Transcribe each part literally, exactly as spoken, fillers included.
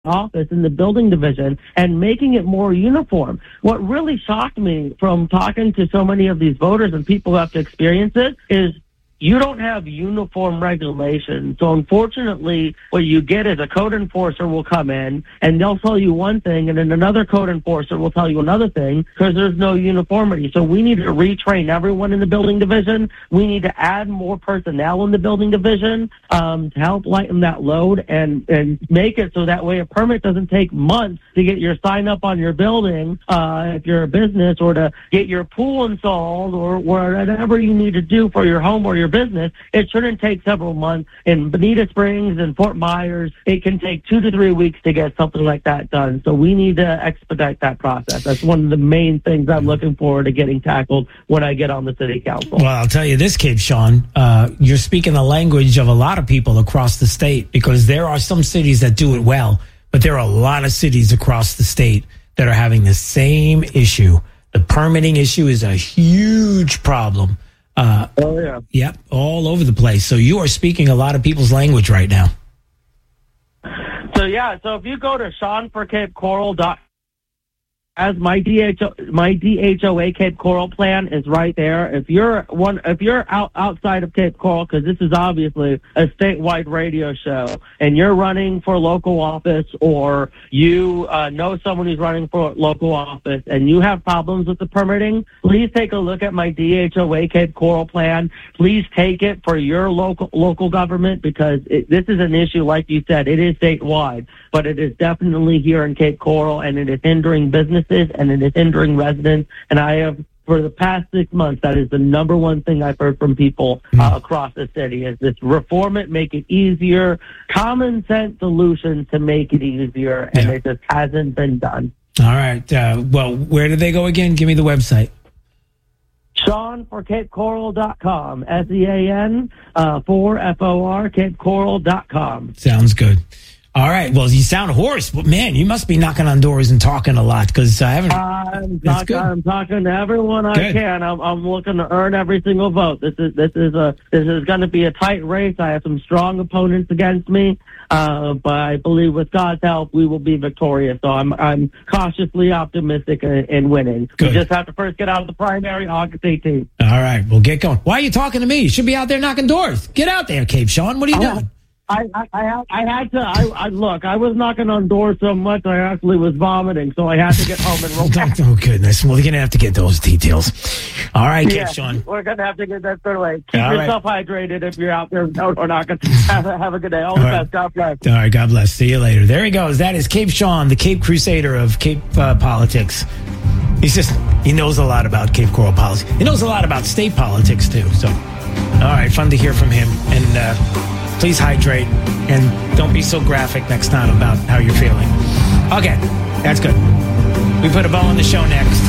office in the building division and making it more uniform. What really shocked me from talking to so many of these voters and people who have to experience it is you don't have uniform regulations. So unfortunately, what you get is a code enforcer will come in and they'll tell you one thing, and then another code enforcer will tell you another thing because there's no uniformity. So we need to retrain everyone in the building division. We need to add more personnel in the building division um, to help lighten that load and, and make it so that way a permit doesn't take months to get your sign up on your building uh, if you're a business, or to get your pool installed, or whatever you need to do for your home or your business. It shouldn't take several months. In Bonita Springs and Fort Myers, it can take two to three weeks to get something like that done. So we need to expedite that process. That's one of the main things I'm looking forward to getting tackled when I get on the city council. Well, I'll tell you this, Cape Sean, uh, you're speaking the language of a lot of people across the state, because there are some cities that do it well, but there are a lot of cities across the state that are having the same issue. The permitting issue is a huge problem. Uh, oh, yeah. Yep, all over the place. So you are speaking a lot of people's language right now. So, yeah, so if you go to Sean for Cape Coral dot com, as my D H O, my D H O A Cape Coral plan is right there. If you're one, if you're out outside of Cape Coral, because this is obviously a statewide radio show, and you're running for local office, or you uh, know someone who's running for local office, and you have problems with the permitting, please take a look at my D H O A Cape Coral plan. Please take it for your local local government, because it, this is an issue, like you said, it is statewide, but it is definitely here in Cape Coral, and it is hindering business. And it is hindering residents. And I have, for the past six months, that is the number one thing I've heard from people uh, across the city, is this: reform it, make it easier, common sense solutions to make it easier, and yeah. It just hasn't been done. All right. Uh, well, where do they go again? Give me the website. Sean for Cape Coral dot com. S E A N uh, for F O R, Cape Coral dot com. Sounds good. All right. Well, you sound hoarse, but man, you must be knocking on doors and talking a lot, because I haven't. I'm talking, I'm talking to everyone I good. can. I'm, I'm looking to earn every single vote. This is this is a this is going to be a tight race. I have some strong opponents against me, uh, but I believe with God's help we will be victorious. So I'm I'm cautiously optimistic in, in winning. Good. We just have to first get out of the primary August eighteenth. All right, we'll get going. Why are you talking to me? You should be out there knocking doors. Get out there, Cape Sean. What are you oh. doing? I, I, I, I had to, I, I, look, I was knocking on doors so much I actually was vomiting, so I had to get home and roll back. Oh, goodness. Well, you're going to have to get those details. All right, yeah, Cape Sean. We're going to have to get that third way. Keep All yourself right. hydrated if you're out there. No, we're not going to have, have a good day. All, All the right. best. God bless. All right, God bless. See you later. There he goes. That is Cape Sean, the Cape Crusader of Cape uh, politics. He's just, he knows a lot about Cape Coral politics. He knows a lot about state politics, too. So, all right, fun to hear from him. And, uh, please hydrate, and don't be so graphic next time about how you're feeling. Okay, that's good. We put a bow on the show next.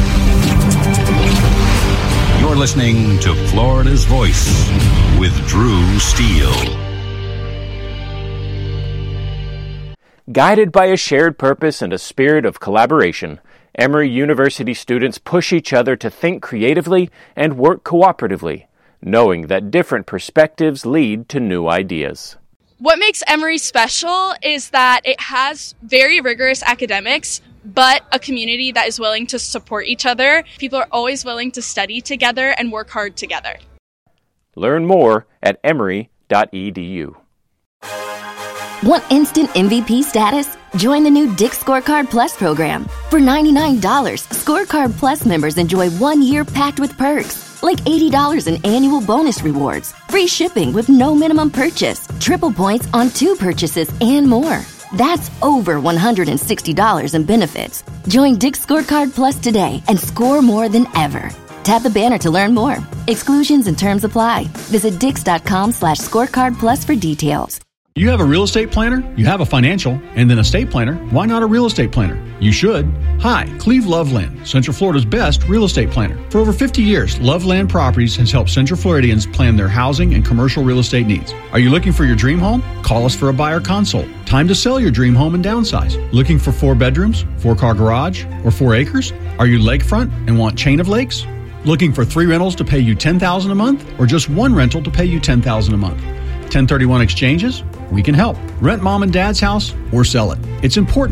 You're listening to Florida's Voice with Drew Steele. Guided by a shared purpose and a spirit of collaboration, Emory University students push each other to think creatively and work cooperatively, knowing that different perspectives lead to new ideas. What makes Emory special is that it has very rigorous academics, but a community that is willing to support each other. People are always willing to study together and work hard together. Learn more at emory dot e d u. Want instant M V P status? Join the new Dick's Scorecard Plus program. For ninety-nine dollars, Scorecard Plus members enjoy one year packed with perks, like eighty dollars in annual bonus rewards, free shipping with no minimum purchase, triple points on two purchases, and more. That's over one hundred sixty dollars in benefits. Join Dick's Scorecard Plus today and score more than ever. Tap the banner to learn more. Exclusions and terms apply. Visit dix.com slash scorecard plus for details. You have a real estate planner, you have a financial, and then a estate planner. Why not a real estate planner? You should. Hi, Cleve Loveland, Central Florida's best real estate planner. For over fifty years, Loveland Properties has helped Central Floridians plan their housing and commercial real estate needs. Are you looking for your dream home? Call us for a buyer consult. Time to sell your dream home and downsize. Looking for four bedrooms, four-car garage, or four acres? Are you lakefront and want chain of lakes? Looking for three rentals to pay you ten thousand dollars a month, or just one rental to pay you ten thousand dollars a month? ten thirty-one exchanges? We can help. Rent mom and dad's house or sell it. It's important